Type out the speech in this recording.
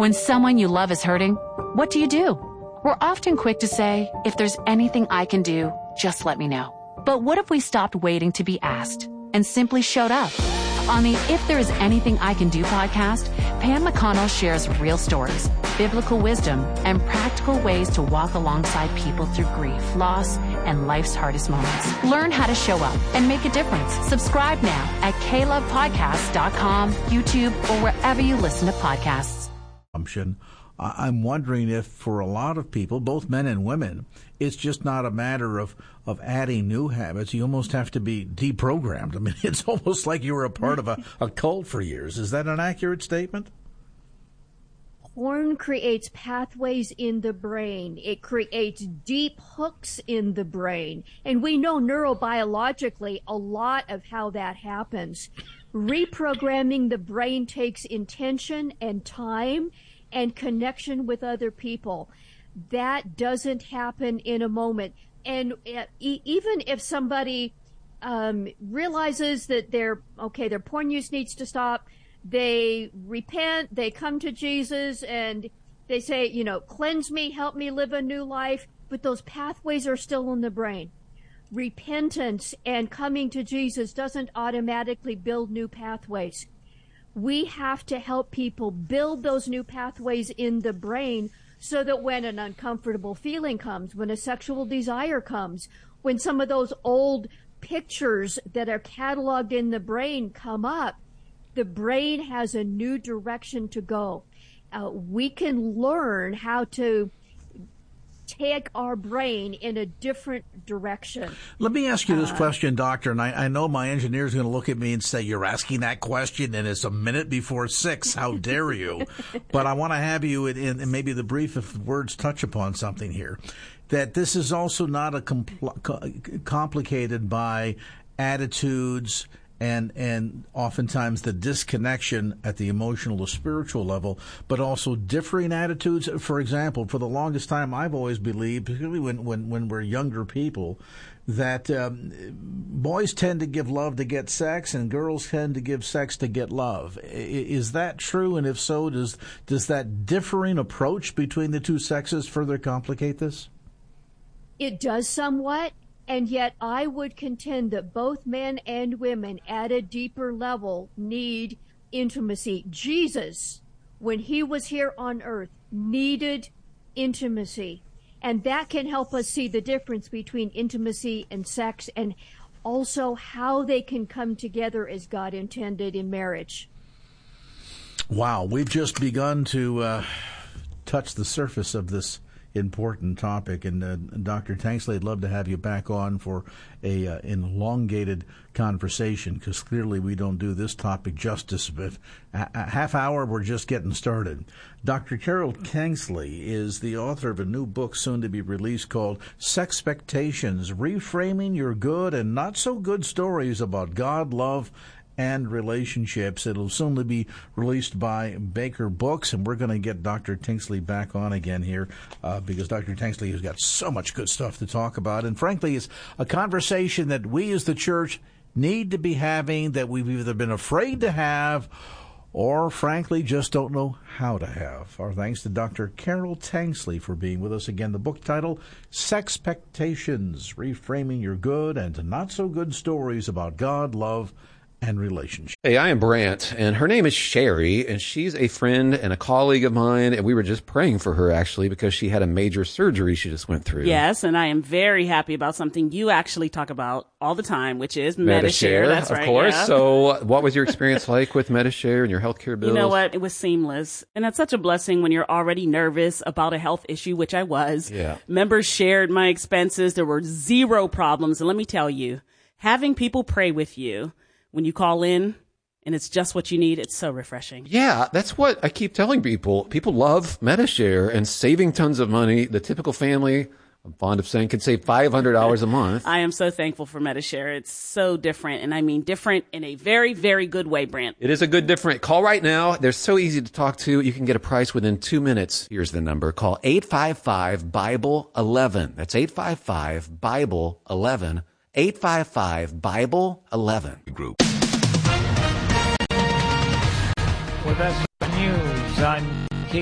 When someone you love is hurting, what do? We're often quick to say, if there's anything I can do, just let me know. But what if we stopped waiting to be asked and simply showed up? On the If There Is Anything I Can Do podcast, Pam McConnell shares real stories, biblical wisdom, and practical ways to walk alongside people through grief, loss, and life's hardest moments. Learn how to show up and make a difference. Subscribe now at KLovePodcasts.com, YouTube, or wherever you listen to podcasts. I'm wondering if for a lot of people, both men and women, it's just not a matter of adding new habits. You almost have to be deprogrammed. I mean, it's almost like you were a part of a cult for years. Is that an accurate statement? Porn creates pathways in the brain. It creates deep hooks in the brain. And we know neurobiologically a lot of how that happens. Reprogramming the brain takes intention and time and connection with other people. That doesn't happen in a moment. And even if somebody realizes that their porn use needs to stop, they repent, they come to Jesus, and they say, cleanse me, help me live a new life, but those pathways are still in the brain. Repentance and coming to Jesus doesn't automatically build new pathways. We have to help people build those new pathways in the brain so that when an uncomfortable feeling comes, when a sexual desire comes, when some of those old pictures that are cataloged in the brain come up, the brain has a new direction to go. We can learn how to take our brain in a different direction. Let me ask you this question, Doctor, and I know my engineer is going to look at me and say, you're asking that question and it's a minute before 6. How dare you? But I want to have you in maybe the brief if words touch upon something here, that this is also not complicated by attitudes and oftentimes the disconnection at the emotional or spiritual level, but also differing attitudes. For example, for the longest time, I've always believed, particularly when we're younger people, that boys tend to give love to get sex and girls tend to give sex to get love. Is that true? And if so, does that differing approach between the two sexes further complicate this? It does somewhat. And yet I would contend that both men and women at a deeper level need intimacy. Jesus, when he was here on earth, needed intimacy. And that can help us see the difference between intimacy and sex and also how they can come together as God intended in marriage. Wow, we've just begun to touch the surface of this important topic, and Dr. Tanksley, I'd love to have you back on for an elongated conversation, because clearly we don't do this topic justice. But a half hour, we're just getting started. Dr. Carol Tanksley is the author of a new book soon to be released called Sexpectations: Reframing Your Good and Not So Good Stories About God, Love, and Relationships. It'll soon be released by Baker Books, and we're going to get Dr. Tanksley back on again here because Dr. Tanksley has got so much good stuff to talk about. And frankly, it's a conversation that we as the church need to be having, that we've either been afraid to have or frankly just don't know how to have. Our thanks to Dr. Carol Tanksley for being with us again. The book title, Sexpectations: Reframing Your Good and Not So Good Stories About God, Love, and Relationship. Hey, I am Brant, and her name is Sherry, and she's a friend and a colleague of mine, and we were just praying for her, actually, because she had a major surgery she just went through. Yes, and I am very happy about something you actually talk about all the time, which is Medi-Share. That's right, of course. Yeah. So what was your experience like with Medi-Share and your healthcare bills? You know what? It was seamless. And that's such a blessing when you're already nervous about a health issue, which I was. Yeah. Members shared my expenses. There were zero problems. And let me tell you, having people pray with you when you call in and it's just what you need, it's so refreshing. Yeah, that's what I keep telling people. People love Medi-Share and saving tons of money. The typical family, I'm fond of saying, can save $500 a month. I am so thankful for Medi-Share. It's so different, and I mean different in a very, very good way, Brant. It is a good different. Call right now. They're so easy to talk to. You can get a price within 2 minutes. Here's the number. Call 855-BIBLE-11. That's 855-BIBLE-11. 855-BIBLE-11. Group. Well, that's the news on